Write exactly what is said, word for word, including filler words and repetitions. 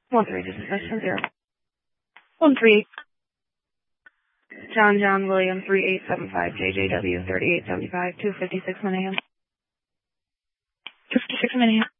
One three, this is Section Zero. One three. John John William three eight seven five J J W thirty eight seventy five two fifty six Minnehaha. Two fifty six Minnehaha.